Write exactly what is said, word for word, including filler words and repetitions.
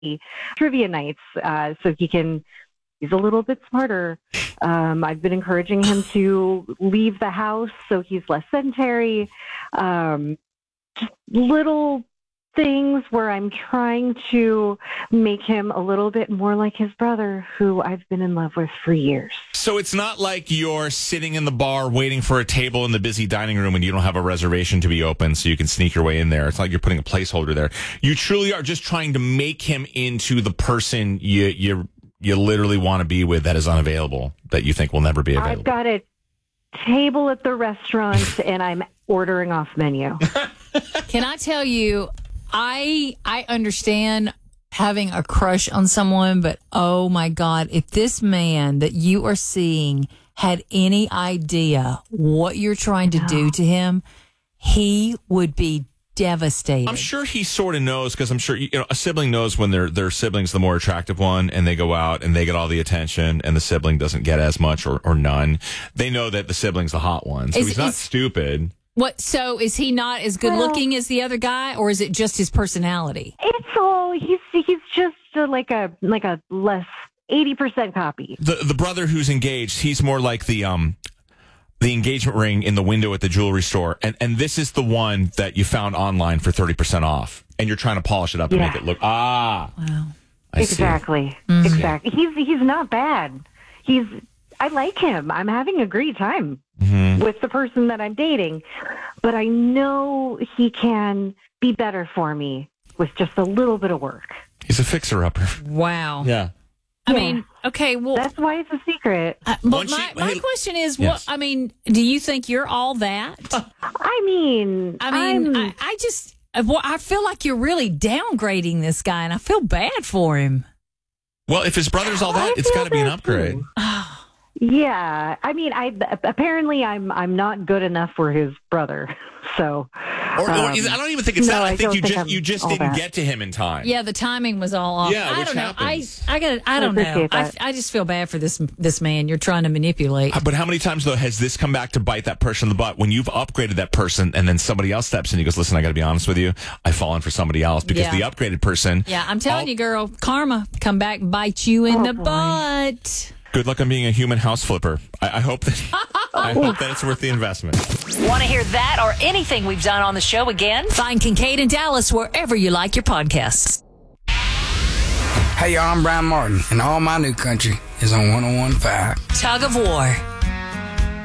trivia nights uh, so he can, he's a little bit smarter. Um, I've been encouraging him to leave the house so he's less sedentary. Um, just little things where I'm trying to make him a little bit more like his brother, who I've been in love with for years. So it's not like you're sitting in the bar waiting for a table in the busy dining room and you don't have a reservation to be open so you can sneak your way in there. It's like you're putting a placeholder there. You truly are just trying to make him into the person you you you literally want to be with that is unavailable, that you think will never be available. I've got a table at the restaurant and I'm ordering off menu. Can I tell you, I I understand having a crush on someone, but oh my God, if this man that you are seeing had any idea what you're trying to no. do to him, he would be devastated. I'm sure he sort of knows, because I'm sure you know a sibling knows when their their sibling's the more attractive one, and they go out and they get all the attention, and the sibling doesn't get as much or, or none. They know that the sibling's the hot one, so is, he's not is, stupid. What? So is he not as good well, looking as the other guy, or is it just his personality? It's all he's he's just uh, like a like a less eighty percent copy. The the brother who's engaged, he's more like the um the engagement ring in the window at the jewelry store, and and this is the one that you found online for thirty percent off, and you're trying to polish it up to yeah. make it look ah. Wow. I exactly. Mm-hmm. Exactly. He's he's not bad. He's I like him. I'm having a great time mm-hmm. with the person that I'm dating, but I know he can be better for me with just a little bit of work. He's a fixer-upper. Wow. Yeah. I yeah. mean, okay, well... That's why it's a secret. Uh, but she, my, my hey, question is, yes. what? I mean, do you think you're all that? I mean... I mean, I, I just... I feel like you're really downgrading this guy, and I feel bad for him. Well, if his brother's all that, I it's got to be an that upgrade. Yeah, I mean, I apparently I'm I'm not good enough for his brother, so. Or, or um, I don't even think it's no, that. I, I think you think just I'm you just all didn't that. get to him in time. Yeah, the timing was all off. Yeah, I which don't know. happens. I I got. I don't I know. I, that. I just feel bad for this this man. You're trying to manipulate. But how many times though has this come back to bite that person in the butt when you've upgraded that person and then somebody else steps in? And he goes, "Listen, I got to be honest with you. I've fallen for somebody else because Yeah. the upgraded person." Yeah, I'm telling all, you, girl, karma come back and bite you in Oh, the boy. butt. Good luck on being a human house flipper. I, I hope that I hope that it's worth the investment. Want to hear that or anything we've done on the show again? Find Kincaid and Dallas wherever you like your podcasts. Hey, y'all, I'm Brian Martin, and all my new country is on one oh one point five. Tug of War.